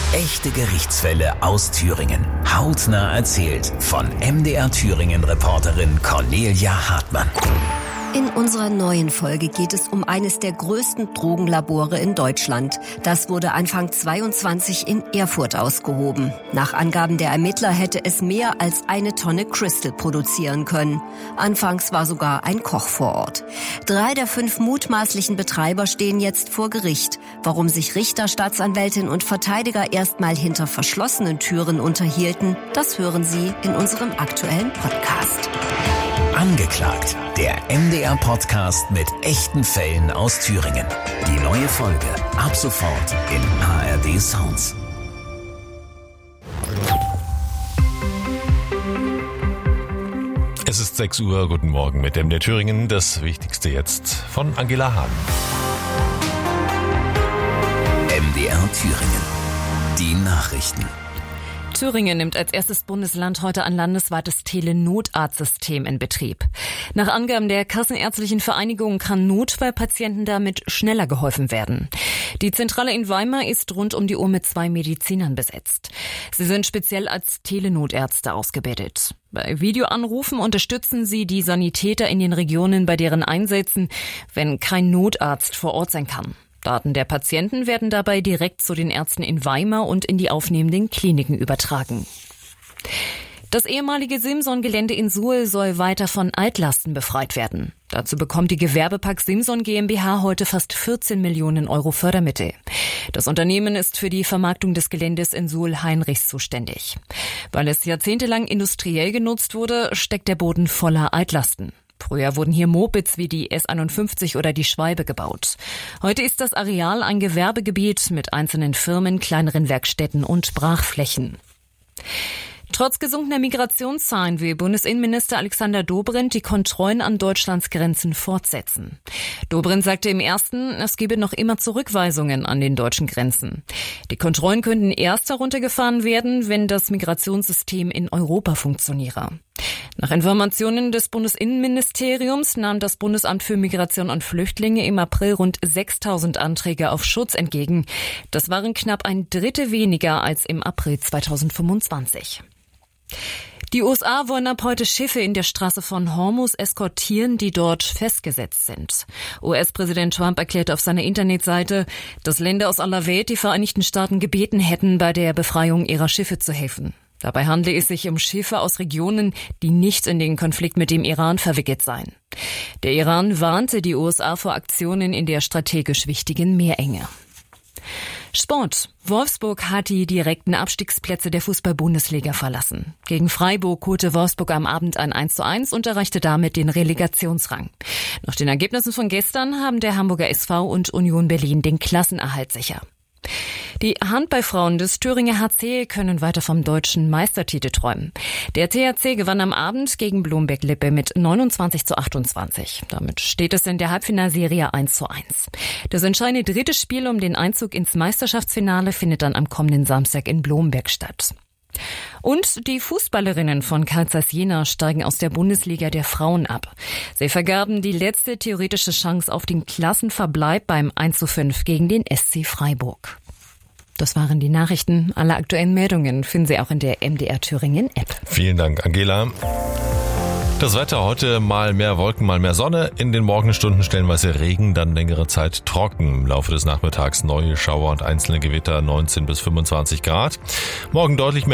Echte Gerichtsfälle aus Thüringen. Hautnah erzählt von MDR Thüringen-Reporterin Cornelia Hartmann. In unserer neuen Folge geht es um eines der größten Drogenlabore in Deutschland. Das wurde Anfang 22 in Erfurt ausgehoben. Nach Angaben der Ermittler hätte es mehr als 1 Tonne Crystal produzieren können. Anfangs war sogar ein Koch vor Ort. 3 der 5 mutmaßlichen Betreiber stehen jetzt vor Gericht. Warum sich Richter, Staatsanwältin und Verteidiger erstmal hinter verschlossenen Türen unterhielten, das hören Sie in unserem aktuellen Podcast. Angeklagt, der MDR-Podcast mit echten Fällen aus Thüringen. Die neue Folge ab sofort in ARD Sounds. Es ist 6 Uhr, guten Morgen mit MDR Thüringen. Das Wichtigste jetzt von Angela Hahn. MDR Thüringen. Die Nachrichten. Thüringen nimmt als erstes Bundesland heute ein landesweites Telenotarztsystem in Betrieb. Nach Angaben der Kassenärztlichen Vereinigung kann Notfallpatienten damit schneller geholfen werden. Die Zentrale in Weimar ist rund um die Uhr mit 2 Medizinern besetzt. Sie sind speziell als Telenotärzte ausgebildet. Bei Videoanrufen unterstützen sie die Sanitäter in den Regionen bei deren Einsätzen, wenn kein Notarzt vor Ort sein kann. Daten der Patienten werden dabei direkt zu den Ärzten in Weimar und in die aufnehmenden Kliniken übertragen. Das ehemalige Simson-Gelände in Suhl soll weiter von Altlasten befreit werden. Dazu bekommt die Gewerbepark Simson GmbH heute fast 14 Millionen Euro Fördermittel. Das Unternehmen ist für die Vermarktung des Geländes in Suhl-Heinrichs zuständig. Weil es jahrzehntelang industriell genutzt wurde, steckt der Boden voller Altlasten. Früher wurden hier Mopeds wie die S51 oder die Schwalbe gebaut. Heute ist das Areal ein Gewerbegebiet mit einzelnen Firmen, kleineren Werkstätten und Brachflächen. Trotz gesunkener Migrationszahlen will Bundesinnenminister Alexander Dobrindt die Kontrollen an Deutschlands Grenzen fortsetzen. Dobrindt sagte im ersten, es gebe noch immer Zurückweisungen an den deutschen Grenzen. Die Kontrollen könnten erst heruntergefahren werden, wenn das Migrationssystem in Europa funktioniere. Nach Informationen des Bundesinnenministeriums nahm das Bundesamt für Migration und Flüchtlinge im April rund 6.000 Anträge auf Schutz entgegen. Das waren knapp 1/3 weniger als im April 2025. Die USA wollen ab heute Schiffe in der Straße von Hormuz eskortieren, die dort festgesetzt sind. US-Präsident Trump erklärte auf seiner Internetseite, dass Länder aus aller Welt die Vereinigten Staaten gebeten hätten, bei der Befreiung ihrer Schiffe zu helfen. Dabei handle es sich um Schiffe aus Regionen, die nicht in den Konflikt mit dem Iran verwickelt seien. Der Iran warnte die USA vor Aktionen in der strategisch wichtigen Meerenge. Sport. Wolfsburg hat die direkten Abstiegsplätze der Fußball-Bundesliga verlassen. Gegen Freiburg holte Wolfsburg am Abend ein 1:1 und erreichte damit den Relegationsrang. Nach den Ergebnissen von gestern haben der Hamburger SV und Union Berlin den Klassenerhalt sicher. Die Handballfrauen des Thüringer HC können weiter vom deutschen Meistertitel träumen. Der THC gewann am Abend gegen Blomberg-Lippe mit 29:28. Damit steht es in der Halbfinalserie 1:1. Das entscheidende 3. Spiel um den Einzug ins Meisterschaftsfinale findet dann am kommenden Samstag in Blomberg statt. Und die Fußballerinnen von Carl Zeiss Jena steigen aus der Bundesliga der Frauen ab. Sie vergaben die letzte theoretische Chance auf den Klassenverbleib beim 1:5 gegen den SC Freiburg. Das waren die Nachrichten. Alle aktuellen Meldungen finden Sie auch in der MDR Thüringen App. Vielen Dank, Angela. Das Wetter heute mal mehr Wolken, mal mehr Sonne. In den Morgenstunden stellenweise Regen, dann längere Zeit trocken. Im Laufe des Nachmittags neue Schauer und einzelne Gewitter, 19 bis 25 Grad. Morgen deutlich mehr